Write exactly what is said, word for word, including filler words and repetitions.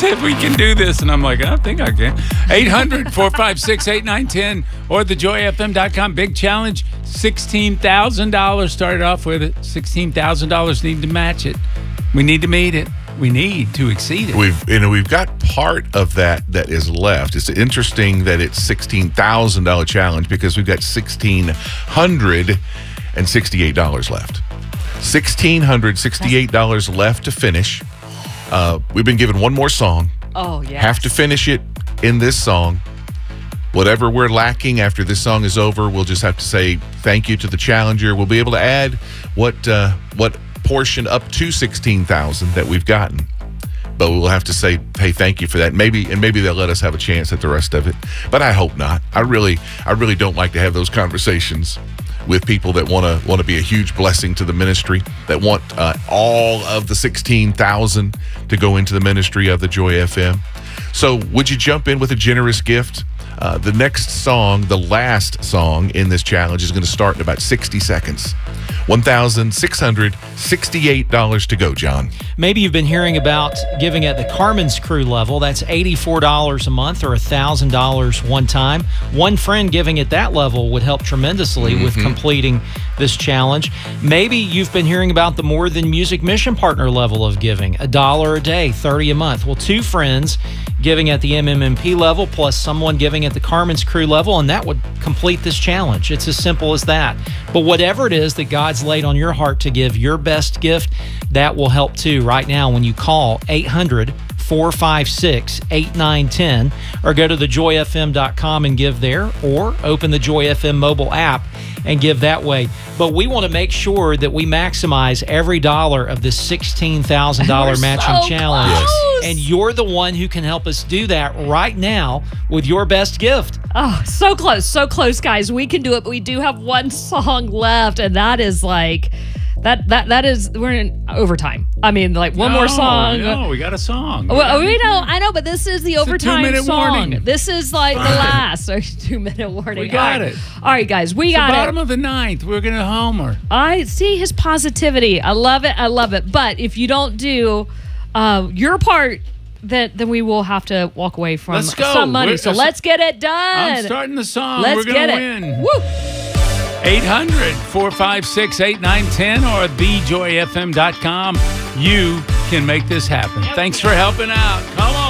said, we can do this. And I'm like, I think I can. eight hundred, four five six, eight nine one zero or the joy f m dot com. Big challenge, sixteen thousand dollars. Started off with it. sixteen thousand dollars. Need to match it. We need to meet it. We need to exceed it. We've you know we've got part of that that is left. It's interesting that it's sixteen thousand dollars challenge because we've got one thousand six hundred sixty-eight dollars left. one thousand six hundred sixty-eight dollars left to finish. Uh, we've been given one more song. Oh, yeah. Have to finish it in this song. Whatever we're lacking after this song is over, we'll just have to say thank you to the challenger. We'll be able to add what uh, what portion up to sixteen thousand that we've gotten. But we'll have to say, hey, thank you for that. Maybe and maybe they'll let us have a chance at the rest of it. But I hope not. I really I really don't like to have those conversations with people that want to want to be a huge blessing to the ministry, that want uh, all of the sixteen thousand to go into the ministry of the Joy F M. So would you jump in with a generous gift? Uh, the next song, the last song in this challenge, is going to start in about sixty seconds. one thousand six hundred sixty-eight dollars to go, John. Maybe you've been hearing about giving at the Carmen's Crew level. That's eighty-four dollars a month or one thousand dollars one time. One friend giving at that level would help tremendously mm-hmm. with completing this challenge. Maybe you've been hearing about the More Than Music Mission Partner level of giving. A dollar a day, thirty a month. Well, two friends giving at the M M M P level plus someone giving at the Carmen's Crew level, and that would complete this challenge. It's as simple as that. But whatever it is that God's laid on your heart to give your best gift, that will help too right now when you call eight hundred, four five six, eight nine one zero or go to the joy f m dot com and give there, or open the Joy F M mobile app and give that way. But we want to make sure that we maximize every dollar of this sixteen thousand dollars matching so challenge. Close. And you're the one who can help us do that right now with your best gift. Oh, so close, so close, guys. We can do it, but we do have one song left, and that is like... That that that is we're in overtime. I mean, like one no, more song. No, we got a song. Well, we know, I know, but this is the it's overtime a two-minute song. Warning. This is like Fine. the last so two-minute warning. We got All right. it. All right, guys, we it's got the it. bottom of the ninth. We're gonna homer. I see his positivity. I love it. I love it. But if you don't do uh, your part, then then we will have to walk away from Let's go. some money. We're, so let's get it done. I'm starting the song. Let's We're gonna get win. it. Woo! eight hundred, four five six, eight nine one zero or the joy f m dot com. You can make this happen. Thanks for helping out. Come on.